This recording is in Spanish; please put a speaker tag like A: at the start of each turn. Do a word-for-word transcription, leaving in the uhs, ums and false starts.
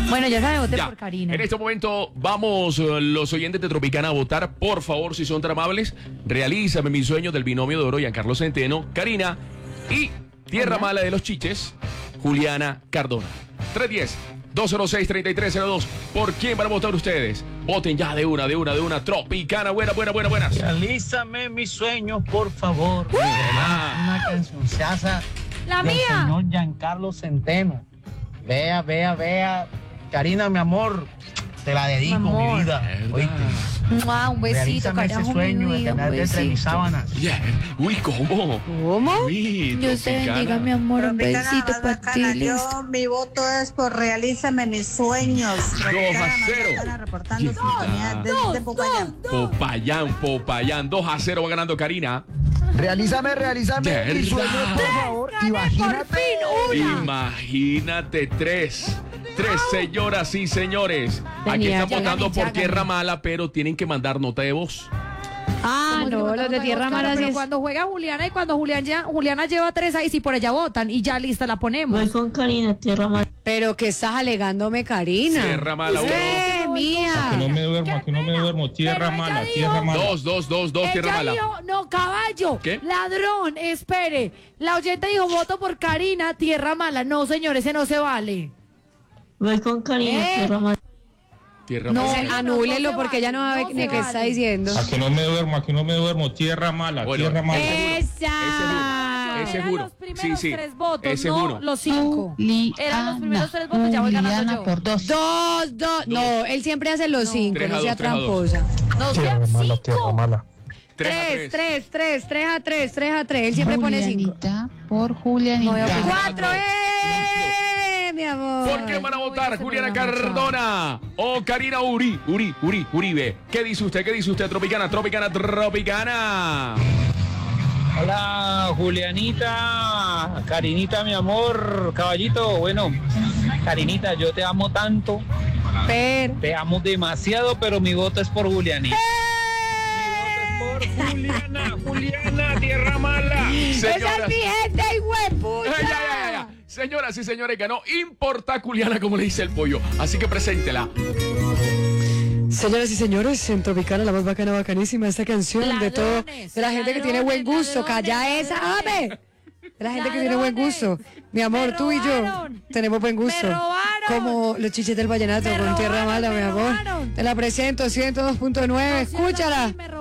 A: Bueno, ya saben, voten
B: Ya.
A: por Karina.
B: En este momento vamos uh, los oyentes de Tropicana a votar. Por favor, si son tan amables, realízame mi sueño del binomio de oro, Giancarlo Centeno, Karina y Tierra
A: Hola.
B: Mala de los Chiches, Juliana Cardona. tres uno cero, dos cero seis, tres tres cero dos. ¿Por quién van a votar ustedes? Voten ya de una, de una, de una. Tropicana, buena, buena, buena, buenas.
C: Realízame mis sueños, por favor.
B: Ah.
C: Una cancionciaza
A: La
C: del
A: mía.
C: señor Giancarlo Centeno. Vea, vea, vea. Karina, mi amor, te la dedico,
A: Mi amor.
C: mi vida.
B: Verdad.
C: Oíste,
A: Mua, un besito,
C: realízame ese
A: carajo,
C: sueño
A: mi
C: de
A: vida, un
C: tener de entre mis
A: besito.
C: sábanas.
B: Yeah. Uy, ¿cómo?
A: ¿Cómo?
B: Uy,
A: Dios te
B: Tropicana.
A: bendiga, mi amor, un
D: Tropicana
A: besito
D: más
A: para ti,
D: bacana.
A: listo.
D: Yo, mi voto es por realízame mis sueños. Tropicana más
B: cero.
D: bacana, reportando
B: Yes,
D: sintonía
B: ah.
D: desde Popayán.
B: Popayán, Popayán. dos a cero va ganando Karina.
E: Realízame, realízame
B: ¿Verdad?
E: mis sueños, por favor.
A: Gané
E: Imagínate.
A: por fin una.
B: Imagínate, tres. Tres, señoras y señores. Aquí
A: Tenía,
B: están
A: ya
B: votando
A: gané, ya
B: por Tierra
A: gané.
B: Mala, pero tienen que mandar nota de voz.
A: Ah,
F: Como
A: no,
F: que
A: los de
F: no
A: Tierra
F: votaron,
A: Mala sí
F: pero
A: es...
F: cuando juega Juliana y cuando Julián ya- Juliana lleva tres ahí, sí por ella votan y ya lista la ponemos.
G: Voy con Karina, Tierra Mala.
A: Pero que estás alegándome, Karina.
B: Tierra Mala, uno.
A: ¡Eh, mía!
H: Que no me duermo, que no me duermo. Tierra
F: Pero ella
H: mala,
F: dijo-
H: tierra mala.
B: Dos, dos, dos, dos, Tierra
F: Ella
B: Mala.
F: dijo, no, caballo,
B: ¿Qué?
F: ladrón, espere. La oyente dijo, voto por Karina, Tierra Mala. No, señor, ese no se vale.
G: Voy con Karina,
F: ¿Eh?
G: Tierra Mala.
B: Tierra
F: No,
B: Mala.
F: no,
A: Anúlelo
F: no se
A: porque ella no
F: vale,
A: sabe
F: no
A: ni
F: se
A: qué
F: vale.
A: está diciendo.
H: A que no me duermo, a que no me duermo. Tierra mala,
B: Bueno,
H: tierra mala.
A: ¡Esa!
B: Ese
F: Eran
B: juro.
F: los primeros
B: Sí, sí.
F: tres votos,
B: Ese
F: no
B: juro.
F: los cinco. Eran los primeros tres votos, ya voy ganando yo.
E: por dos.
A: Dos, dos. No, él siempre hace los cinco,
B: Tres a
A: no sea
B: dos, tres a dos.
A: tramposa.
F: No sean cinco.
H: mala.
B: Tres a
A: Tres,
B: tres.
A: tres, tres, tres a tres, tres a tres. Él siempre pone cinco.
E: por Julianita.
F: No, yo-
A: ¡Cuatro! ¡Eh, mi amor!
B: ¿Por qué van a votar
F: ese
B: Juliana
F: programa,
B: Cardona o Karina Uri, Uri, Uri, Uribe? ¿Qué dice usted? ¿Qué dice usted? Tropicana, Tropicana, Tropicana.
C: Hola, Julianita, Karinita, mi amor, caballito. Bueno, Karinita, yo te amo tanto,
A: Per.
C: te amo demasiado, pero mi voto es por Julianita. Mi voto es por Juliana, Juliana, Tierra Mala.
A: ¡Esa es
B: Señoras,
A: mi gente, hueputa!
B: Ya, ya, ya, ya. Señoras y señores, ganó Importa Juliana, como le dice el pollo. Así que preséntela.
A: Señoras y señores, en Tropicana, la más bacana, bacanísima, esta canción de todo,
F: Ladrones,
A: de la gente que tiene buen
F: ladrones,
A: gusto, calla
F: ladrones,
A: esa,
F: ladrones.
A: ¡ame! De la gente que tiene buen gusto. Mi amor,
F: Me
A: tú y yo
F: robaron.
A: tenemos buen gusto.
F: Me robaron.
A: Como los chiches del vallenato
F: Me
A: con Tierra
F: robaron,
A: Mala,
F: me
A: mi amor.
F: robaron.
A: Te la presento, ciento dos punto nueve, escúchala.
F: Me